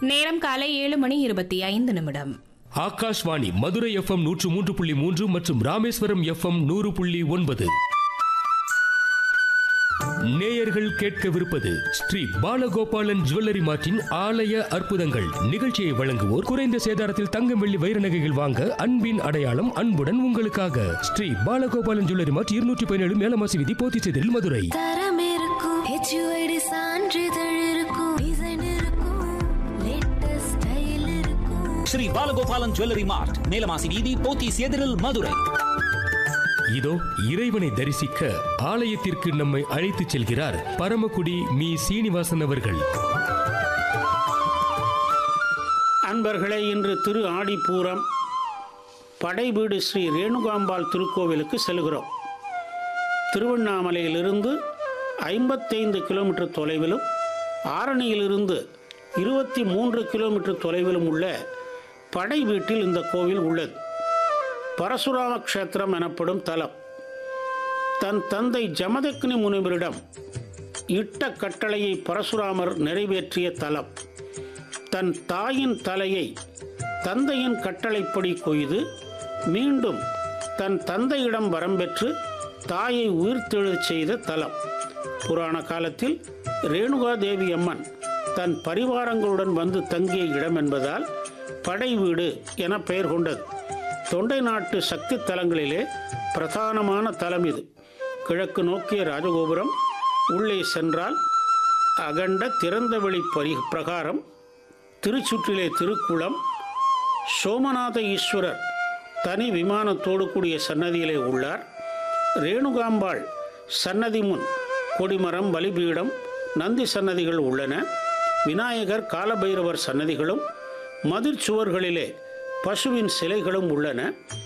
நேரம் காலை 7:25. ஆகாஷ்வாணி மதுரை FM 103.3 மற்றும் ராமேஸ்வரம் FM 100.9. நேயர்கள் கேட்கவிருப்பது ஸ்ரீ பாலகோபாலன் ஜுவல்லரி மார்ட்டின் ஆலய அற்புதங்கள். நிகழ்ச்சியை வழங்குவோர் குறைந்த சேதாரத்தில் தங்கம் வெள்ளி வைர நகைகள் வாங்க அன்பின் அடையாளம் அன்புடன் உங்களுக்காக ஸ்ரீ பாலகோபாலன் ஜுவல்லரி மார்ட் 217 மேலமாசி வீதி போத்திச்சேரியில் மதுரை. தரம் இருக்கும், HUID சான்றிதழ் இருக்கும், டிசைன் இருக்கும், லேட்டஸ்ட் ஸ்டைல் இருக்கும். ஸ்ரீ பாலகோபாலன் ஜுவல்லரி மார்ட், மேலமாசி வீதி, போத்திச்சேரியில் மதுரை. இதோ இறைவனை தரிசிக்க ஆலயத்திற்கு நம்மை அழைத்துச் செல்கிறார் பரமக்குடி மீ சீனிவாசன் அவர்கள். அன்பர்களே, இன்று திரு ஆடிப்பூரம் படைவீடு ஸ்ரீ ரேணுகாம்பாள் திருக்கோவிலுக்கு செல்கிறோம். திருவண்ணாமலையிலிருந்து 55 கிலோமீட்டர் தொலைவிலும் ஆரணியிலிருந்து 23 கிலோமீட்டர் தொலைவிலும் உள்ள படைவீட்டில் இந்த கோவில் உள்ளது. பரசுராம க்ஷேத்திரம் எனப்படும் தலம். தன் தந்தை ஜமதக்னி முனிவரிடம் இட்ட கட்டளையை பரசுராமர் நிறைவேற்றிய தலம். தன் தாயின் தலையை தந்தையின் கட்டளைப்படி கொய்து மீண்டும் தன் தந்தையிடம் வரம் பெற்று தாயை உயிர்த்தெழச் செய்த தலம். புராண காலத்தில் ரேணுகாதேவி அம்மன் தன் பரிவாரங்களுடன் வந்து தங்கிய இடம் என்பதால் படைவீடு என பெயர் கொண்டது. தொண்டை நாட்டு சக்தி தலங்களிலே பிரதானமான தலம் இது. கிழக்கு நோக்கிய ராஜகோபுரம், உள்ளே சென்றால் அகண்ட திறந்தவெளி பிரகாரம், திருச்சுற்றிலே திருக்குளம், சோமநாத ஈஸ்வரர் தனி விமானத்தோடு கூடிய சன்னதியிலே உள்ளார். ரேணுகாம்பாள் சன்னதி முன் கொடிமரம், பலிபீடம், நந்தி சன்னதிகள் உள்ளன. விநாயகர், காலபைரவர் சன்னதிகளும் மதிர் சுவர்களிலே பசுவின் சிலைகளும் உள்ளன.